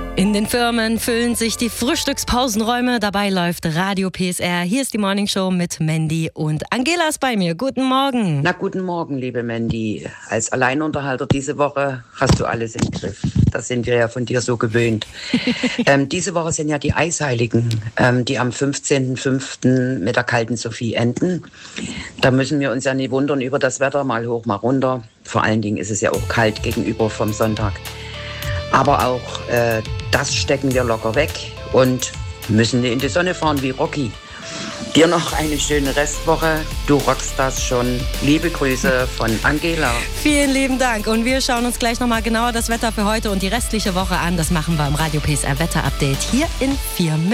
In den Firmen füllen sich die Frühstückspausenräume. Dabei läuft Radio PSR. Hier ist die Morning Show mit Mandy und Angela ist bei mir. Guten Morgen. Na, guten Morgen, liebe Mandy. Als Alleinunterhalter diese Woche hast du alles im Griff. Das sind wir ja von dir so gewöhnt. Diese Woche sind ja die Eisheiligen, die am 15.05. mit der kalten Sophie enden. Da müssen wir uns ja nicht wundern über das Wetter, mal hoch, mal runter. Vor allen Dingen ist es ja auch kalt gegenüber vom Sonntag. Aber auch das stecken wir locker weg und müssen in die Sonne fahren wie Rocky. Dir noch eine schöne Restwoche. Du rockst das schon. Liebe Grüße von Angela. Vielen lieben Dank. Und wir schauen uns gleich nochmal genauer das Wetter für heute und die restliche Woche an. Das machen wir im Radio PSR Wetter Update hier in 4 Minuten.